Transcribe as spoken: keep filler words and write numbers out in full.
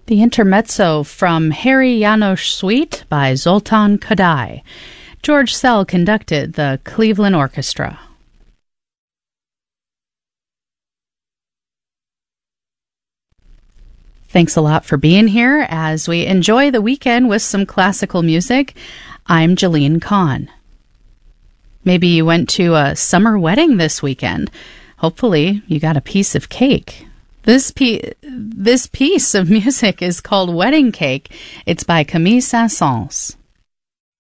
The intermezzo from Harry Janos Suite by Zoltan Kodály. George Szell conducted the Cleveland Orchestra. Thanks a lot for being here as we enjoy the weekend with some classical music. I'm Jeline Kahn. Maybe you went to a summer wedding this weekend. Hopefully you got a piece of cake. This, pe- this piece of music is called Wedding Cake. It's by Camille Saint-Saëns.